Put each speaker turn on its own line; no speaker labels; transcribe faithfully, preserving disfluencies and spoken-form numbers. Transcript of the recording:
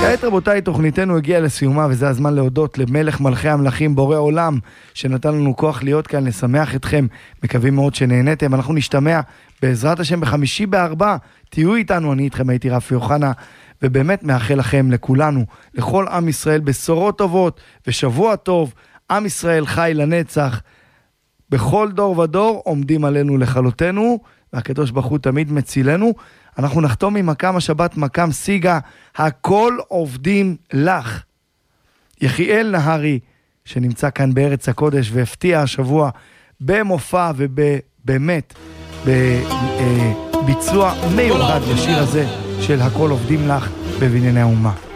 כעת רבותיי, תוכניתנו הגיעה לסיומה, וזה הזמן להודות למלך מלכי המלכים, בורא עולם, שנתן לנו כוח להיות כאן, לשמח אתכם. מקווים מאוד שנהנתם. אנחנו נשתמע בעזרת השם בחמישי בארבע. תהיו איתנו, אני איתכם הייתי רפי יוחנה, ובאמת מאחל לכם, לכולנו, לכל עם ישראל, בשורות טובות ושבוע טוב. עם ישראל חי לנצח, בכל דור ודור עומדים עלינו לכלותנו, והקדוש ברוך הוא תמיד מצילנו. אנחנו נחתום עם מקם השבת, מקם סיגה, הכל עובדים לך. יחיאל נהרי, שנמצא כאן בארץ הקודש, והפתיע השבוע במופע ובאמת בביצוע מיוחד לשיר הזה של הכל עובדים לך בבנייני האומה.